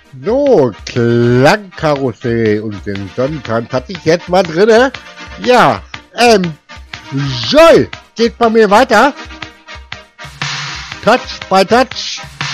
So, Klangkarussell und den Sonnentanz hatte ich jetzt mal drinne. Ja, Joy, geht bei mir weiter. Touch by Touch.